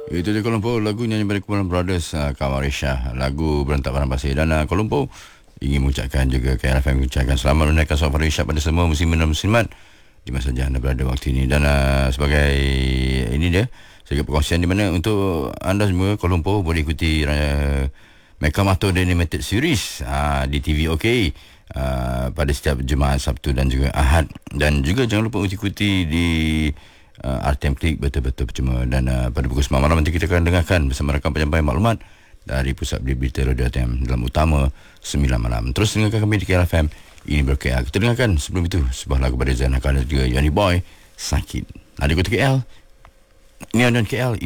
Itu di Kuala Lumpur, lagu nyanyi dari Kuala Brothers, Kamarisha, lagu Berantak Barang Pasir. Dan Kuala Lumpur ingin mengucapkan juga KLFM mengucapkan selamat menaikkan soal Farisha pada semua muslimin dan muslimat di mana saja anda berada waktu ini. Dan sebagai ini dia sedikit perkongsian di mana untuk anda semua Kuala Lumpur boleh ikuti Mecca Mato Animated Series di TV OK pada setiap Jumaat, Sabtu dan juga Ahad. Dan juga jangan lupa ikuti di RTM Klik betul-betul percuma. Dan pada pukul 9 malam nanti kita akan dengarkan bersama rakan penyampaian maklumat dari Pusat Berita Radio RTM dalam utama 9 malam. Terus dengarkan kami di KLFM ini berKL. Kita dengarkan sebelum itu sebuah lagu pada Zain Hakal dan juga Yani Boy, Sakit. Ada kota KL, ini ada KL.